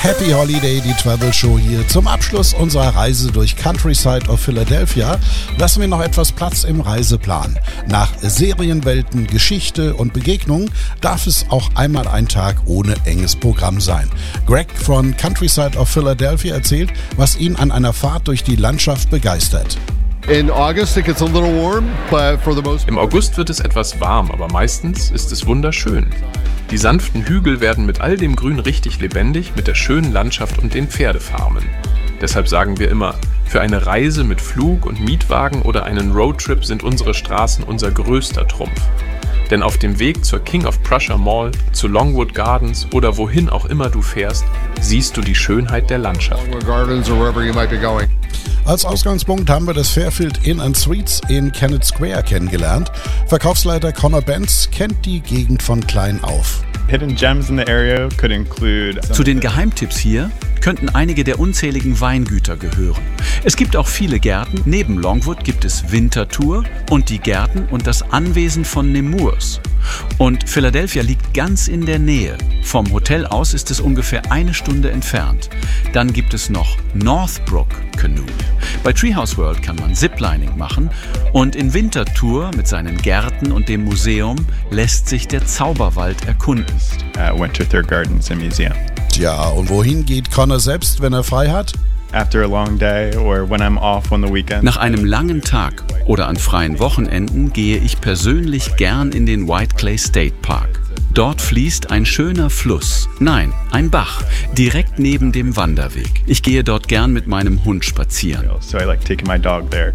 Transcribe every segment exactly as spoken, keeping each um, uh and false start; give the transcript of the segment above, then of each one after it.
Happy Holiday, die Travel Show hier. Zum Abschluss unserer Reise durch Countryside of Philadelphia lassen wir noch etwas Platz im Reiseplan. Nach Serienwelten, Geschichte und Begegnungen darf es auch einmal ein Tag ohne enges Programm sein. Greg von Countryside of Philadelphia erzählt, was ihn an einer Fahrt durch die Landschaft begeistert. In August it gets a little warm, but for the most Im August wird es etwas warm, aber meistens ist es wunderschön. Die sanften Hügel werden mit all dem Grün richtig lebendig, mit der schönen Landschaft und den Pferdefarmen. Deshalb sagen wir immer, für eine Reise mit Flug und Mietwagen oder einen Roadtrip sind unsere Straßen unser größter Trumpf. Denn auf dem Weg zur King of Prussia Mall, zu Longwood Gardens oder wohin auch immer du fährst, siehst du die Schönheit der Landschaft. Gardens or wherever you might be going. Als Ausgangspunkt haben wir das Fairfield Inn and Suites in Kennett Square kennengelernt. Verkaufsleiter Connor Benz kennt die Gegend von klein auf. Hidden gems in the area could include Zu den Geheimtipps hier könnten einige der unzähligen Weingüter gehören. Es gibt auch viele Gärten. Neben Longwood gibt es Winterthur und die Gärten und das Anwesen von Nemours. Und Philadelphia liegt ganz in der Nähe. Vom Hotel aus ist es ungefähr eine Stunde entfernt. Dann gibt es noch Northbrook Canoe. Bei Treehouse World kann man Ziplining machen und in Winterthur mit seinen Gärten und dem Museum lässt sich der Zauberwald erkunden. uh, Winterthur Gardens and Museum. Tja, und wohin geht Connor selbst, wenn er frei hat? After a long day or when I'm off on the weekend. Nach einem langen Tag oder an freien Wochenenden gehe ich persönlich gern in den White Clay State Park. Dort fließt ein schöner Fluss, nein, ein Bach, direkt neben dem Wanderweg. Ich gehe dort gern mit meinem Hund spazieren. So I like taking my dog there.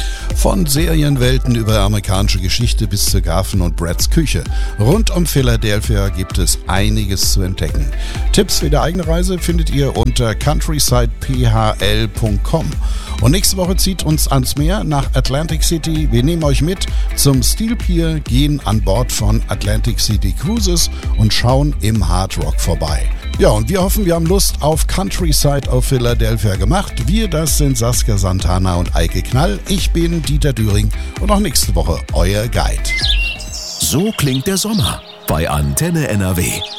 Von Serienwelten über amerikanische Geschichte bis zu Garfen und Brads Küche. Rund um Philadelphia gibt es einiges zu entdecken. Tipps für die eigene Reise findet ihr unter countryside p h l punkt com. Und nächste Woche zieht uns ans Meer nach Atlantic City. Wir nehmen euch mit zum Steel Pier, gehen an Bord von Atlantic City Cruises und schauen im Hard Rock vorbei. Ja, und wir hoffen, wir haben Lust auf Countryside of Philadelphia gemacht. Wir, das sind Saskia Santana und Eike Knall. Ich bin Dieter Düring und auch nächste Woche euer Guide. So klingt der Sommer bei Antenne N R W.